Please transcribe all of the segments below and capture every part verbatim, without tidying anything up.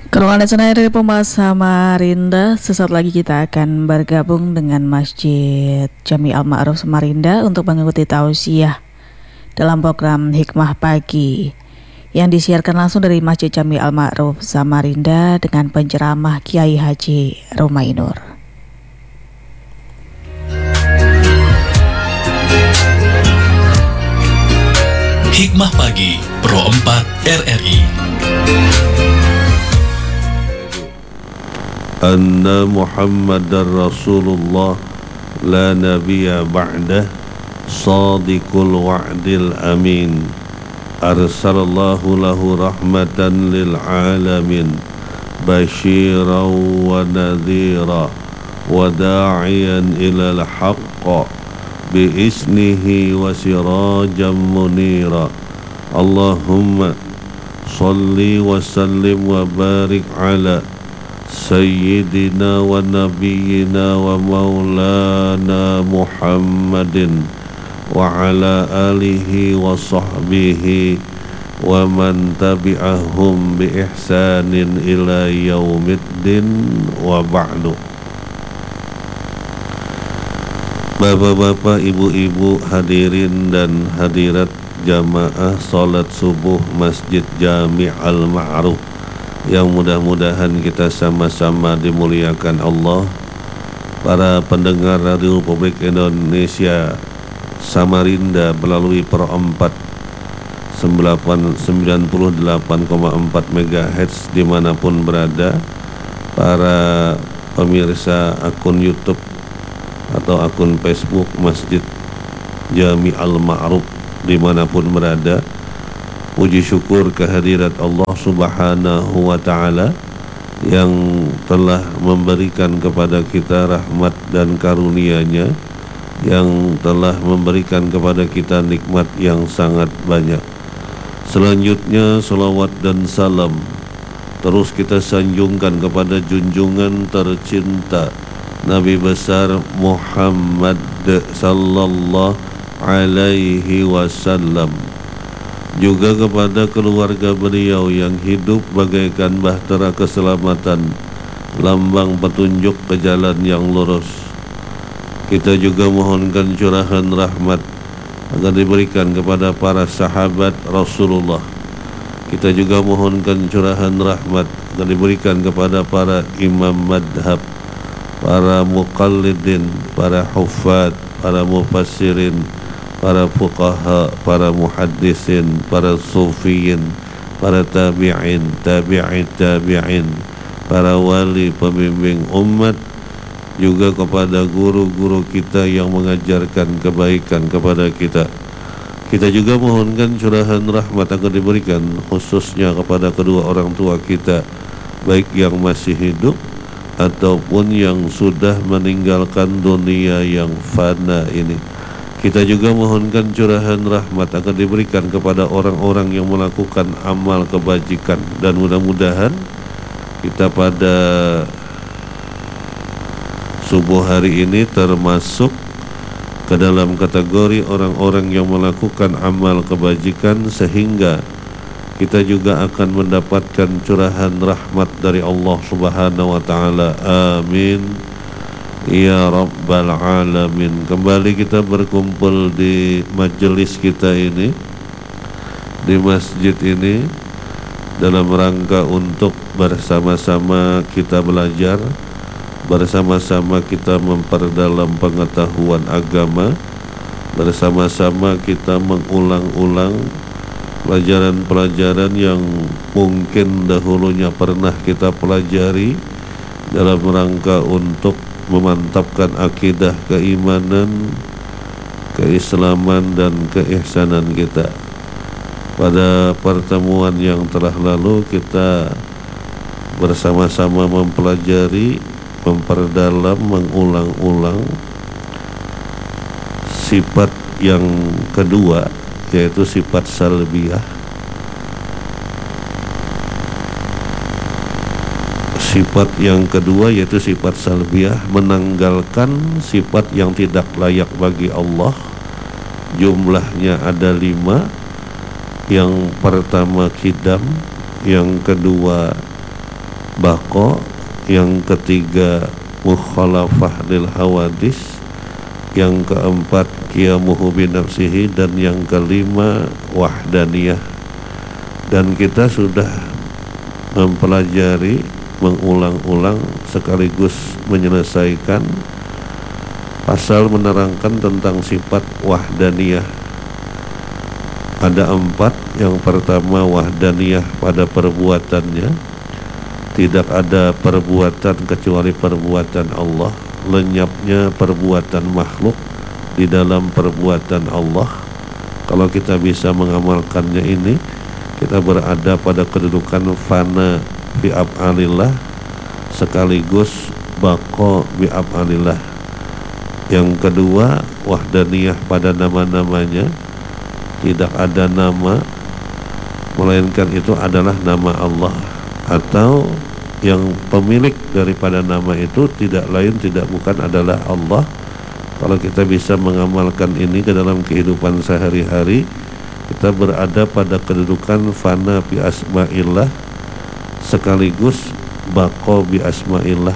Keruangan Senayan dari Pemas Samarinda. Sesaat lagi kita akan bergabung dengan Masjid Jami Al-Ma'ruf Samarinda untuk mengikuti tausiah dalam program Hikmah Pagi yang disiarkan langsung dari Masjid Jami Al-Ma'ruf Samarinda dengan penceramah Kiai Haji Romainur. Hikmah Pagi Pro empat R R I. Anna Muhammadar Rasulullah la nabiyya ba'dah sadiqul wa'dil amin arsalallahu lahu rahmatan lil alamin basyiran wa nadhira wa da'iyan ilal haqqa bi'isnihi wa sirajan munira. Allahumma salli wa sallim wa barik ala Sayyidina wa Nabiyyina wa Maulana Muhammadin wa ala alihi wa sahbihi wa man tabi'ahum bi ihsanin ila yaumiddin wa ba'du. Bapak-bapak, ibu-ibu, hadirin dan hadirat jamaah salat subuh Masjid Jami Al-Ma'ruf yang mudah-mudahan kita sama-sama dimuliakan Allah. Para pendengar Radio Republik Indonesia Samarinda melalui Pro empat sembilan puluh delapan koma empat megahertz dimanapun berada, para pemirsa akun YouTube atau akun Facebook Masjid Jami Al-Ma'ruf dimanapun berada, puji syukur kehadirat Allah Subhanahu wa ta'ala yang telah memberikan kepada kita rahmat dan karunia-Nya, yang telah memberikan kepada kita nikmat yang sangat banyak. Selanjutnya salawat dan salam terus kita sanjungkan kepada junjungan tercinta Nabi besar Muhammad sallallahu alaihi wasallam, juga kepada keluarga beliau yang hidup bagaikan bahtera keselamatan, lambang petunjuk ke jalan yang lurus. Kita juga mohonkan curahan rahmat agar diberikan kepada para sahabat Rasulullah. Kita juga mohonkan curahan rahmat agar diberikan kepada para imam madhab, para muqallidin, para huffaz, para mufassirin, para fuqaha, para muhaddisin, para sufiyin, para tabi'in, tabi'in, tabi'in, para wali pembimbing umat, juga kepada guru-guru kita yang mengajarkan kebaikan kepada kita. Kita juga mohonkan curahan rahmat agar diberikan khususnya kepada kedua orang tua kita, baik yang masih hidup ataupun yang sudah meninggalkan dunia yang fana ini. Kita juga mohonkan curahan rahmat akan diberikan kepada orang-orang yang melakukan amal kebajikan, dan mudah-mudahan kita pada subuh hari ini termasuk ke dalam kategori orang-orang yang melakukan amal kebajikan, sehingga kita juga akan mendapatkan curahan rahmat dari Allah Subhanahu wa ta'ala. Amin ya Rabbal Alamin. Kembali kita berkumpul di majelis kita ini, di masjid ini, dalam rangka untuk bersama-sama kita belajar, bersama-sama kita memperdalam pengetahuan agama, bersama-sama kita mengulang-ulang pelajaran-pelajaran yang mungkin dahulunya pernah kita pelajari, dalam rangka untuk memantapkan akidah keimanan, keislaman dan keihsanan kita. Pada pertemuan yang telah lalu kita bersama-sama mempelajari, memperdalam, mengulang-ulang sifat yang kedua, yaitu sifat salbiyah. Sifat yang kedua yaitu sifat salbiyah, menanggalkan sifat yang tidak layak bagi Allah. Jumlahnya ada lima. Yang pertama kidam, yang kedua baqo, yang ketiga mukhalafah lil hawadis, yang keempat qiyamuhu binafsihi, dan yang kelima wahdaniyah. Dan kita sudah mempelajari, mengulang-ulang sekaligus menyelesaikan pasal menerangkan tentang sifat wahdaniyah. Ada empat. Yang pertama wahdaniyah pada perbuatannya, tidak ada perbuatan kecuali perbuatan Allah, lenyapnya perbuatan makhluk di dalam perbuatan Allah. Kalau kita bisa mengamalkannya ini, kita berada pada kedudukan fana bi af'alillah sekaligus baqo bi af'alillah. Yang kedua wahdaniyah pada nama-namanya, tidak ada nama melainkan itu adalah nama Allah, atau yang pemilik daripada nama itu tidak lain tidak bukan adalah Allah. Kalau kita bisa mengamalkan ini ke dalam kehidupan sehari-hari, kita berada pada kedudukan fana bi asma'illah sekaligus baqo bi asma'illah.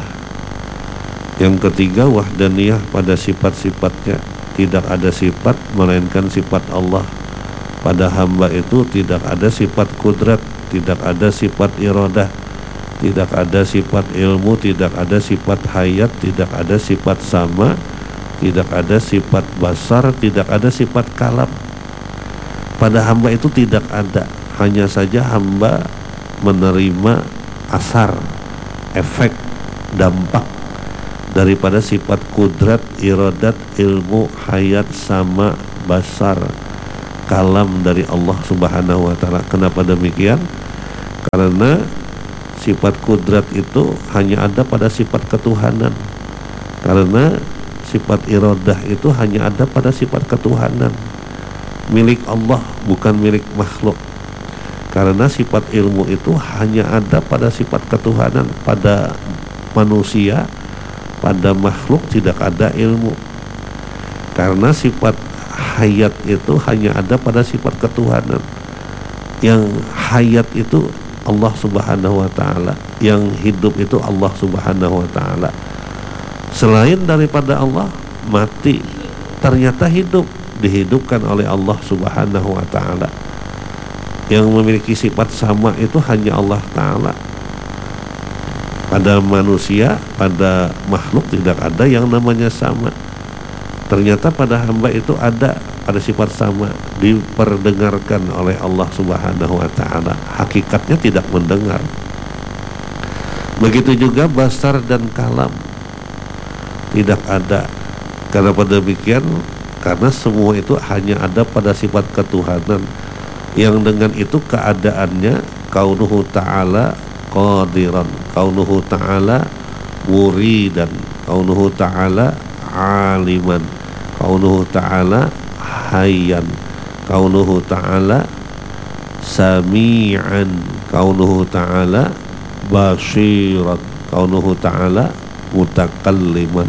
Yang ketiga wahdaniyah pada sifat-sifatnya, tidak ada sifat melainkan sifat Allah. Pada hamba itu tidak ada sifat kudrat, tidak ada sifat iradah, tidak ada sifat ilmu, tidak ada sifat hayat, tidak ada sifat sama, tidak ada sifat basar, tidak ada sifat kalam. Pada hamba itu tidak ada, hanya saja hamba menerima asar, efek, dampak daripada sifat kudrat, iradat, ilmu, hayat, sama, basar, kalam dari Allah Subhanahu wa ta'ala. Kenapa demikian? Karena sifat kudrat itu hanya ada pada sifat ketuhanan, karena sifat iradah itu hanya ada pada sifat ketuhanan, milik Allah, bukan milik makhluk. Karena sifat ilmu itu hanya ada pada sifat ketuhanan. Pada manusia, pada makhluk tidak ada ilmu. Karena sifat hayat itu hanya ada pada sifat ketuhanan. Yang hayat itu Allah Subhanahu wa ta'ala, yang hidup itu Allah Subhanahu wa ta'ala. Selain daripada Allah, mati, ternyata hidup, dihidupkan oleh Allah Subhanahu wa ta'ala. Yang memiliki sifat sama itu hanya Allah ta'ala. Pada manusia, pada makhluk tidak ada yang namanya sama. Ternyata pada hamba itu ada pada sifat sama, diperdengarkan oleh Allah Subhanahu wa ta'ala. Hakikatnya tidak mendengar. Begitu juga basar dan kalam, tidak ada. Karena pada demikian, karena semua itu hanya ada pada sifat ketuhanan, yang dengan itu keadaannya kaunuhu ta'ala qadiran, kaunuhu ta'ala muridan, kaunuhu ta'ala aliman, kaunuhu ta'ala hayyan, kaunuhu ta'ala sami'an, kaunuhu ta'ala basiran, kaunuhu ta'ala mutakalliman.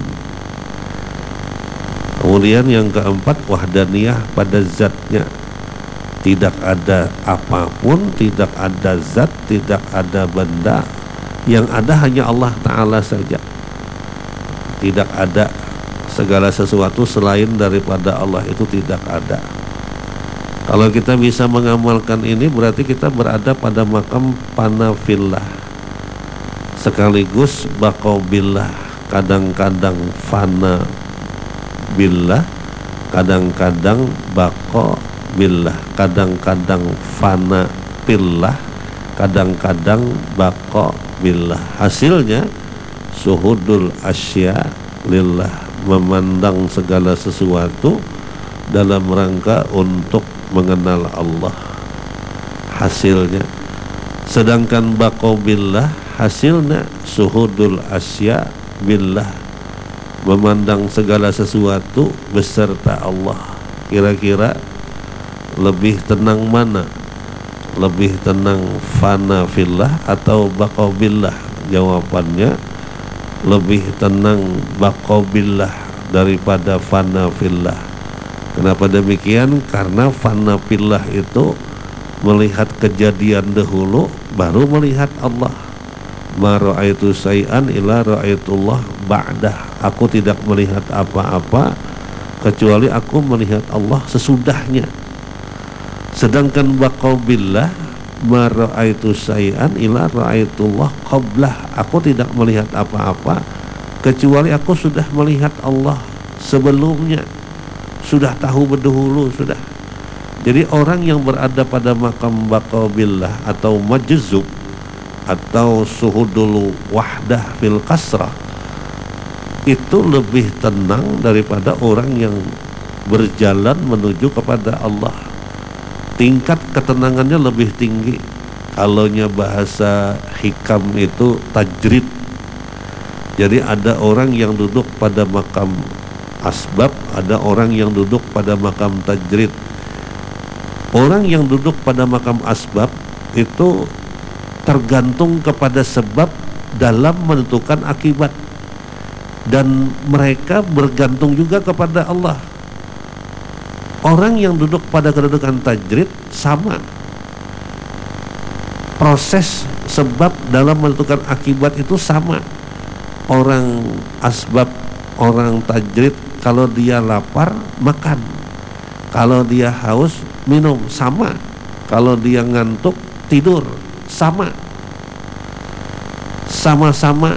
Kemudian yang keempat wahdaniyah pada zatnya, tidak ada apapun, tidak ada zat, tidak ada benda, yang ada hanya Allah Ta'ala saja. Tidak ada segala sesuatu selain daripada Allah, itu tidak ada. Kalau kita bisa mengamalkan ini, berarti kita berada pada makam panafillah sekaligus baqo billah. Kadang-kadang fana billah, kadang-kadang baqo billah, kadang-kadang fana billah, kadang-kadang baqo billah. Hasilnya suhudul asya lillah, memandang segala sesuatu dalam rangka untuk mengenal Allah. Hasilnya, sedangkan baqo billah hasilnya suhudul asya billah, memandang segala sesuatu beserta Allah. Kira-kira lebih tenang mana? Lebih tenang fana fillah atau baqo billah? Jawabannya lebih tenang baqo billah daripada fana fillah. Kenapa demikian? Karena fana fillah itu melihat kejadian dahulu, baru melihat Allah. ma ra'aitu syai'an illa ra'aitullah ba'dah. Aku tidak melihat apa-apa kecuali aku melihat Allah sesudahnya. Sedangkan baqau billah, ma ra'aitu syai'an illa ra'aitullah qablah. Aku tidak melihat apa-apa kecuali aku sudah melihat Allah sebelumnya, sudah tahu berdahulu sudah. Jadi orang yang berada pada makam baqau billah atau majzub atau suhudul wahdah fil kasrah itu lebih tenang daripada orang yang berjalan menuju kepada Allah. Tingkat ketenangannya lebih tinggi. Kalaunya bahasa hikam itu tajrid. Jadi ada orang yang duduk pada makam asbab, ada orang yang duduk pada makam tajrid. Orang yang duduk pada makam asbab itu tergantung kepada sebab dalam menentukan akibat, dan mereka bergantung juga kepada Allah. Orang yang duduk pada kedudukan tajrid sama, proses sebab dalam menentukan akibat itu sama. Orang asbab, orang tajrid, kalau dia lapar makan, kalau dia haus minum, sama. Kalau dia ngantuk tidur, sama. Sama-sama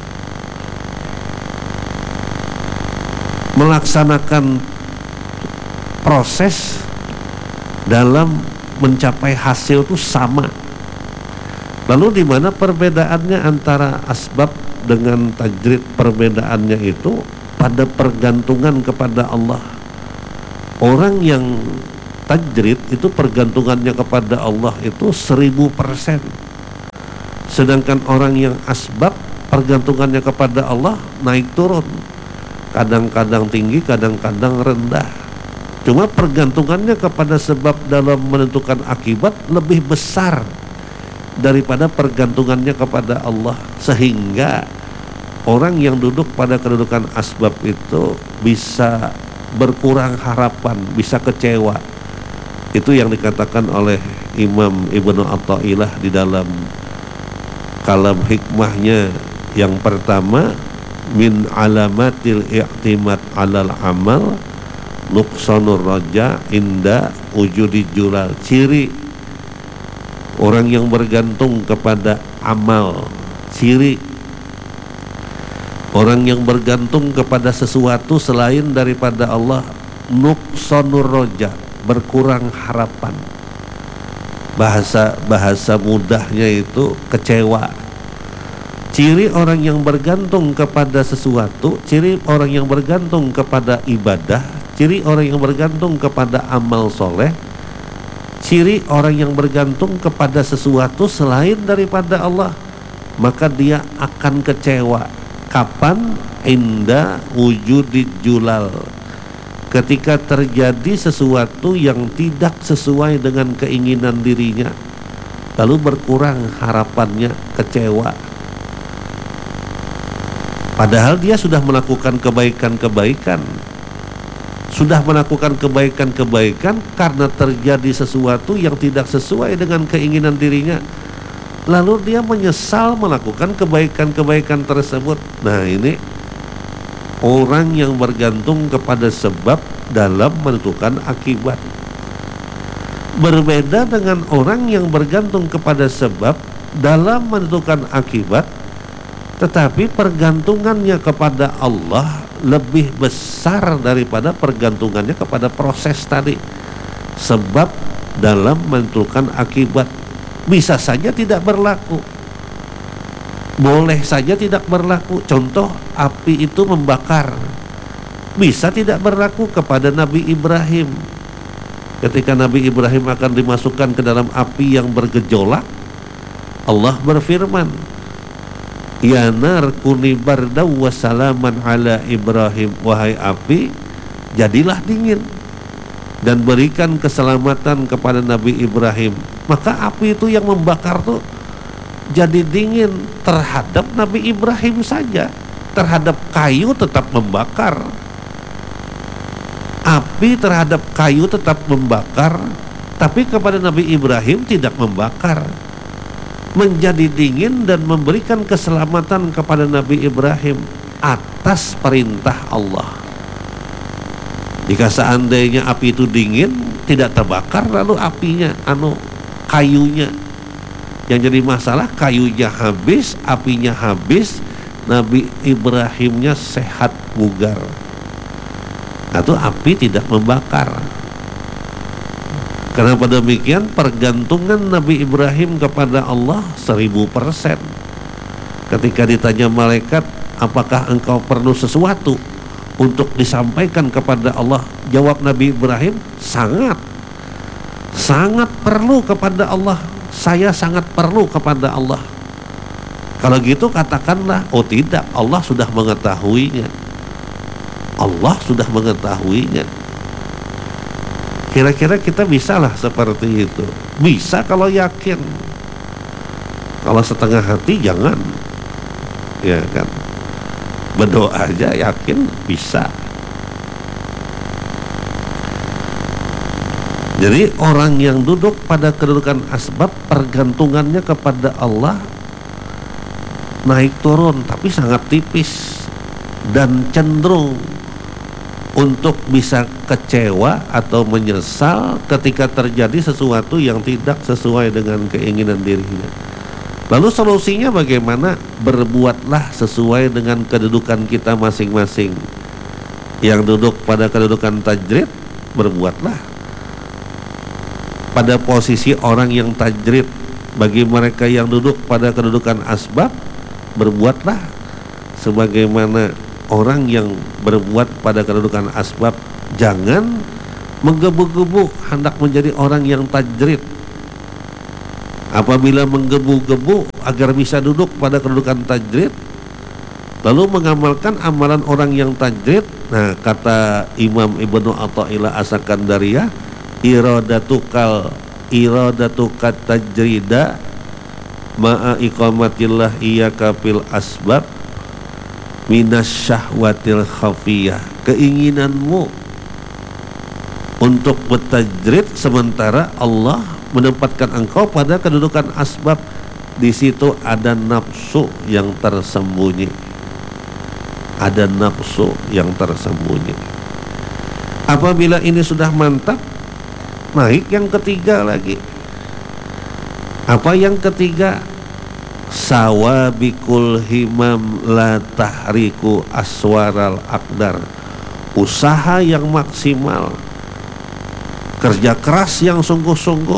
melaksanakan proses dalam mencapai hasil itu sama. Lalu di mana perbedaannya antara asbab dengan tajrid? Perbedaannya itu pada pergantungan kepada Allah. Orang yang tajrid itu pergantungannya kepada Allah itu seribu persen. Sedangkan orang yang asbab pergantungannya kepada Allah naik turun, kadang-kadang tinggi, kadang-kadang rendah. Cuma pergantungannya kepada sebab dalam menentukan akibat lebih besar daripada pergantungannya kepada Allah, sehingga orang yang duduk pada kedudukan asbab itu bisa berkurang harapan, bisa kecewa. Itu yang dikatakan oleh Imam Ibnu Athaillah di dalam kalam hikmahnya yang pertama, min alamatil i'timad alal amal nuqsanur raja inda wujudi julal. Ciri orang yang bergantung kepada amal, ciri orang yang bergantung kepada sesuatu selain daripada Allah, nuqsanur raja, berkurang harapan. Bahasa bahasa mudahnya itu kecewa. Ciri orang yang bergantung kepada sesuatu, ciri orang yang bergantung kepada ibadah, ciri orang yang bergantung kepada amal soleh, ciri orang yang bergantung kepada sesuatu selain daripada Allah, maka dia akan kecewa. Kapan? Inda wujudid julal, ketika terjadi sesuatu yang tidak sesuai dengan keinginan dirinya, lalu berkurang harapannya, kecewa. Padahal dia sudah melakukan kebaikan-kebaikan, sudah melakukan kebaikan-kebaikan karena terjadi sesuatu yang tidak sesuai dengan keinginan dirinya, lalu dia menyesal melakukan kebaikan-kebaikan tersebut. Nah, ini orang yang bergantung kepada sebab dalam menentukan akibat. Berbeda dengan orang yang bergantung kepada sebab dalam menentukan akibat, tetapi pergantungannya kepada Allah lebih besar daripada pergantungannya kepada proses tadi. Sebab dalam menentukan akibat bisa saja tidak berlaku, boleh saja tidak berlaku. Contoh, api itu membakar, bisa tidak berlaku kepada Nabi Ibrahim. Ketika Nabi Ibrahim akan dimasukkan ke dalam api yang bergejolak, Allah berfirman, ya nar kuni bardaw wa salaman ala Ibrahim. Wahai api, jadilah dingin dan berikan keselamatan kepada Nabi Ibrahim. Maka api itu yang membakar tuh jadi dingin terhadap Nabi Ibrahim saja. Terhadap kayu tetap membakar, api terhadap kayu tetap membakar, tapi kepada Nabi Ibrahim tidak membakar. menjadi dingin dan memberikan keselamatan kepada Nabi Ibrahim atas perintah Allah. Jika seandainya api itu dingin, tidak terbakar, lalu apinya, anu kayunya, yang jadi masalah kayunya habis, apinya habis, Nabi Ibrahimnya sehat bugar, atau api tidak membakar. Kenapa demikian? Pergantungan Nabi Ibrahim kepada Allah seribu persen. Ketika ditanya malaikat, apakah engkau perlu sesuatu untuk disampaikan kepada Allah? Jawab Nabi Ibrahim, sangat, sangat perlu kepada Allah. Saya sangat perlu kepada Allah. Kalau gitu katakanlah, oh tidak, Allah sudah mengetahuinya. Allah sudah mengetahuinya. Kira-kira kita bisalah seperti itu. Bisa kalau yakin. Kalau setengah hati jangan. Ya kan. Berdoa aja yakin bisa. Jadi orang yang duduk pada kedudukan asbab, pergantungannya kepada Allah naik turun, tapi sangat tipis dan cenderung untuk bisa kecewa atau menyesal ketika terjadi sesuatu yang tidak sesuai dengan keinginan dirinya. Lalu solusinya bagaimana? Berbuatlah sesuai dengan kedudukan kita masing-masing. Yang duduk pada kedudukan tajrid, berbuatlah pada posisi orang yang tajrid. Bagi mereka yang duduk pada kedudukan asbab, berbuatlah sebagaimana orang yang berbuat pada kedudukan asbab. Jangan menggebu-gebu hendak menjadi orang yang tajrid. Apabila menggebu-gebu agar bisa duduk pada kedudukan tajrid, lalu mengamalkan amalan orang yang tajrid, nah kata Imam Ibnu Athaillah As-Sakandariyah, iradatukal iradatukat tajrida ma'a iqamatillah iyaka fil asbab minas syahwatil khafiyah. Keinginanmu untuk bertajrid sementara Allah menempatkan engkau pada kedudukan asbab, di situ ada nafsu yang tersembunyi. Ada nafsu yang tersembunyi. Apabila ini sudah mantap, naik yang ketiga lagi. Apa yang ketiga? Sawabikul himam la tahriku aswaral akdar. Usaha yang maksimal, kerja keras yang sungguh-sungguh,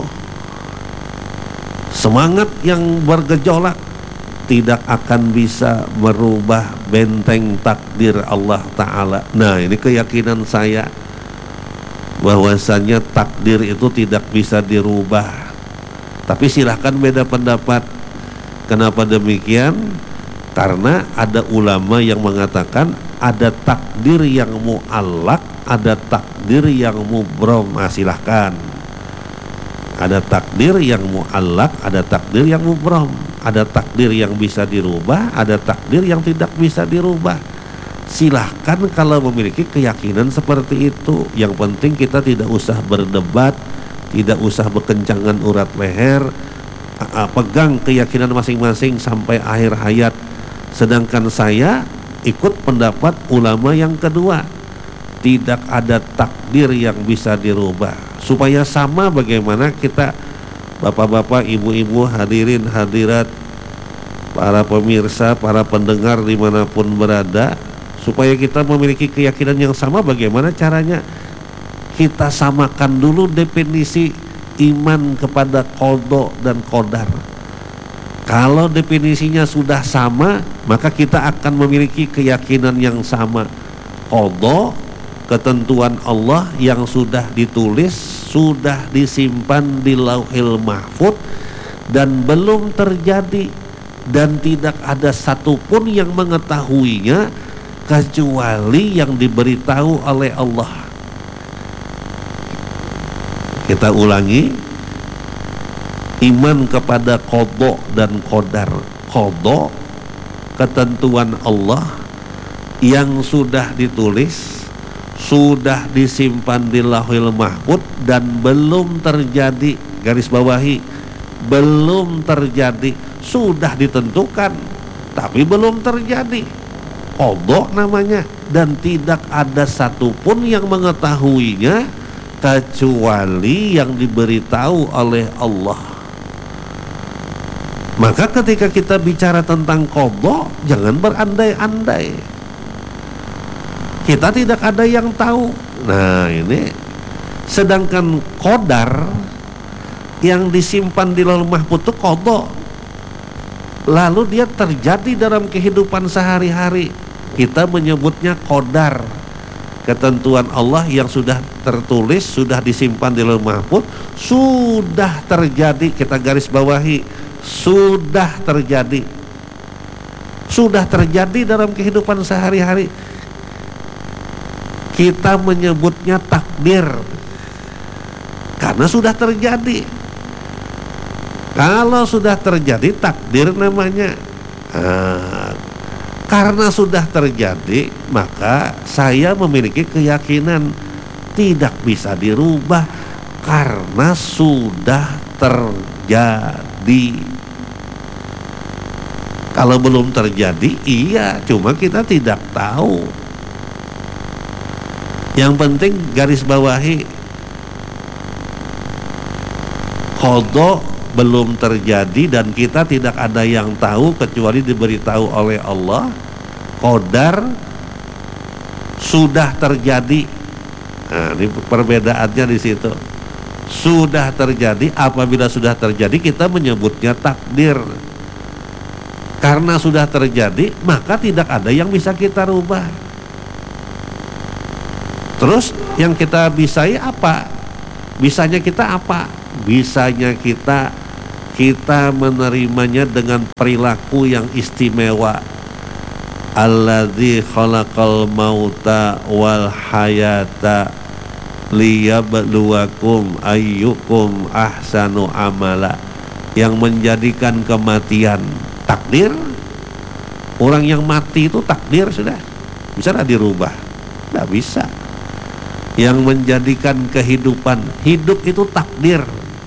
semangat yang bergejolak tidak akan bisa merubah benteng takdir Allah Ta'ala. Nah, ini keyakinan saya, bahwasanya takdir itu tidak bisa dirubah. Tapi silahkan beda pendapat. Kenapa demikian? Karena ada ulama yang mengatakan ada takdir yang mu'allaq, ada takdir yang mubrom. Nah, silahkan. Ada takdir yang mu'allaq, ada takdir yang mubrom. Ada takdir yang bisa dirubah, ada takdir yang tidak bisa dirubah. Silahkan kalau memiliki keyakinan seperti itu. Yang penting kita tidak usah berdebat, tidak usah berkencangan urat leher. Pegang keyakinan masing-masing sampai akhir hayat. Sedangkan saya ikut pendapat ulama yang kedua, tidak ada takdir yang bisa dirubah. Supaya sama bagaimana kita, bapak-bapak, ibu-ibu, hadirin hadirat, para pemirsa, para pendengar dimanapun berada, supaya kita memiliki keyakinan yang sama. Bagaimana caranya? Kita samakan dulu definisi iman kepada qada dan qadar. Kalau definisinya sudah sama, maka kita akan memiliki keyakinan yang sama. Qada, ketentuan Allah yang sudah ditulis, sudah disimpan di Lauhil Mahfuz dan belum terjadi, dan tidak ada satupun yang mengetahuinya kecuali yang diberitahu oleh Allah. Kita ulangi, iman kepada qada dan qadar. Qada, ketentuan Allah yang sudah ditulis, sudah disimpan di Lauhil Mahfuz dan belum terjadi. Garis bawahi, belum terjadi. sudah ditentukan tapi belum terjadi, qadha namanya, dan tidak ada satupun yang mengetahuinya kecuali yang diberitahu oleh Allah. Maka ketika kita bicara tentang qadha, jangan berandai-andai. Kita tidak ada yang tahu. Nah ini, sedangkan qadar yang disimpan di lauh mahfuz itu qadha, lalu dia terjadi dalam kehidupan sehari-hari, kita menyebutnya qadar. Ketentuan Allah yang sudah tertulis, sudah disimpan di lauh mahfuz, sudah terjadi, kita garis bawahi, sudah terjadi, sudah terjadi dalam kehidupan sehari-hari. Kita menyebutnya takdir karena sudah terjadi. Kalau sudah terjadi, takdir namanya. Nah, karena sudah terjadi, maka saya memiliki keyakinan tidak bisa dirubah karena sudah terjadi. Kalau belum terjadi, iya, cuma kita tidak tahu. Yang penting garis bawahi, qadha belum terjadi dan kita tidak ada yang tahu kecuali diberitahu oleh Allah. Qadar sudah terjadi. Nah, ini perbedaannya di situ. Sudah terjadi, apabila sudah terjadi kita menyebutnya takdir. Karena sudah terjadi, maka tidak ada yang bisa kita rubah. Terus yang kita bisai apa? Bisanya kita apa? Bisanya kita kita menerimanya dengan perilaku yang istimewa. Alladzi khalaqal mauta wal hayata liyabluwakum ayyukum ahsanu amala. Yang menjadikan kematian takdir. Orang yang mati itu takdir sudah. Bisa nggak dirubah? Nggak bisa. Yang menjadikan kehidupan, hidup itu takdir.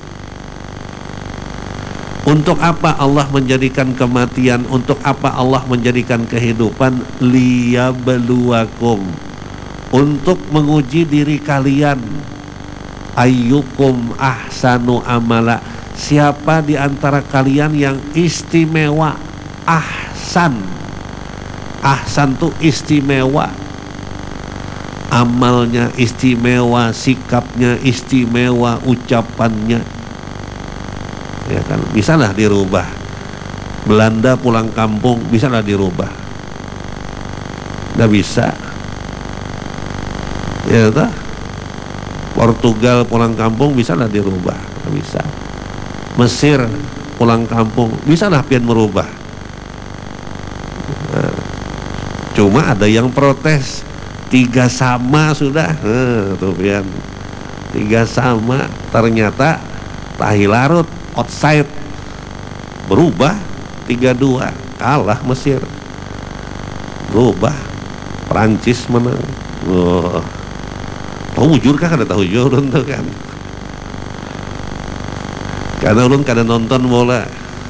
Untuk apa Allah menjadikan kematian? Untuk apa Allah menjadikan kehidupan? Liyabluwakum, untuk menguji diri kalian. Ayyukum ahsanu amala, siapa di antara kalian yang istimewa? Ahsan, ahsan itu istimewa, amalnya istimewa, sikapnya istimewa, ucapannya, ya kan, bisalah dirubah. Belanda pulang kampung, bisalah dirubah? Nggak bisa, ya tak? Portugal pulang kampung, bisalah dirubah? Nggak bisa. Mesir pulang kampung, bisalah pian merubah? Nah, cuma ada yang protes. Tiga sama sudah, eh, tuh pian, tiga sama, ternyata tahi larut, outside, berubah tiga dua, kalah Mesir, berubah, Perancis menang. Oh, tahu jujur kan? Ada tahu jujur tuh kan? Karena ulun kada nonton bola,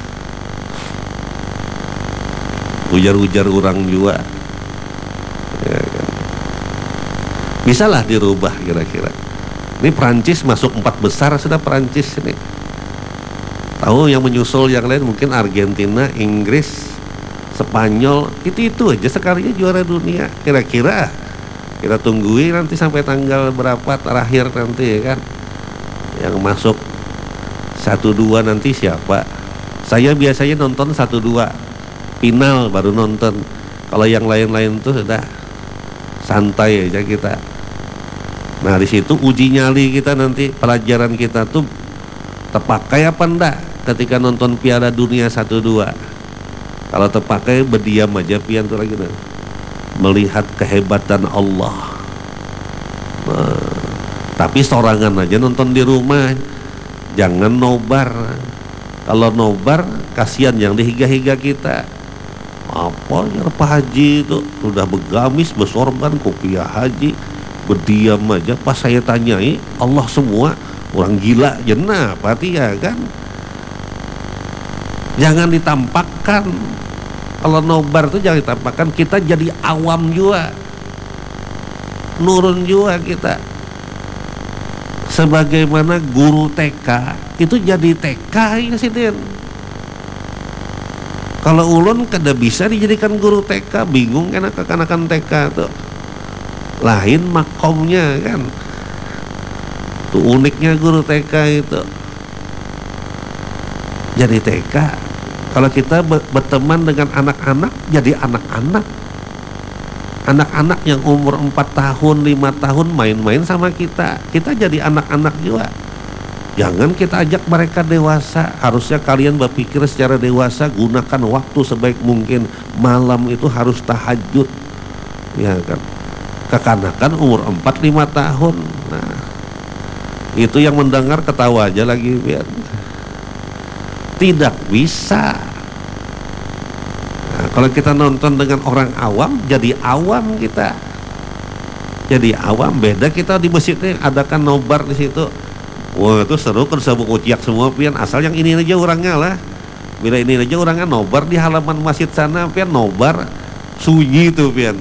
ujar-ujar orang juga, ya kan? Bisalah dirubah kira-kira. Ini Perancis masuk empat besar sudah, Perancis ini. Tahu yang menyusul yang lain mungkin Argentina, Inggris, Spanyol, itu-itu aja sekalinya juara dunia. Kira-kira kita tungguin nanti sampai tanggal berapa terakhir nanti, ya kan, yang masuk satu dua nanti siapa. Saya biasanya nonton satu dua, final baru nonton. Kalau yang lain-lain tuh sudah santai aja kita. Nah di situ uji nyali kita nanti, pelajaran kita tuh terpakai apa enggak ketika nonton Piala Dunia satu dua. Kalau terpakai, berdiam aja pian tuh lagi, nah, melihat kehebatan Allah. Nah, tapi sorangan aja nonton di rumah, jangan nobar. Kalau nobar, kasihan yang dihiga-higa kita. Apa ya Pak Haji itu sudah begamis, bersorban, kopiah haji, berdiam aja. Pas saya tanyai, Allah semua, orang gila jenah pati, ya kan. Jangan ditampakkan. Kalau nobar itu jangan ditampakkan, kita jadi awam juga, nurun juga kita. Sebagaimana guru T K itu jadi T K ya Sidin. Kalau ulun kada bisa dijadikan guru T K, bingung kan kekanakan T K tuh. Lain makomnya kan. Tuh uniknya guru T K itu. Jadi T K. Kalau kita berteman dengan anak-anak, jadi anak-anak. Anak-anak yang umur empat tahun, lima tahun main-main sama kita. Kita jadi anak-anak juga. Jangan kita ajak mereka dewasa. Harusnya kalian berpikir secara dewasa, gunakan waktu sebaik mungkin. Malam itu harus tahajud. Ya kan. Kekanakan umur empat lima tahun. Nah, itu yang mendengar ketawa aja lagi biar. Tidak bisa. Nah, kalau kita nonton dengan orang awam, jadi awam kita. Jadi awam. Beda kita di masjidnya adakan nobar di situ. Wah itu seru kan, sabuk uciak semua pian. Asal yang ini aja orangnya lah. Bila ini aja orangnya nobar di halaman masjid sana pian, nobar sunyi tuh pian.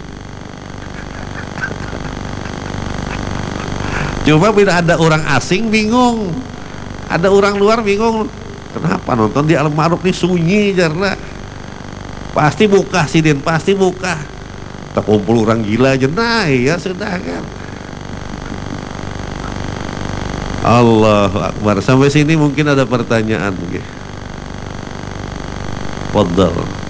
Coba bila ada orang asing bingung, ada orang luar bingung. Kenapa nonton di Al-Ma'ruf nih sunyi karena pasti buka Sidin, pasti buka. Terkumpul orang gila aja, nah ya sudah kan. Allahu Akbar. Sampai sini mungkin ada pertanyaan. Fadhal.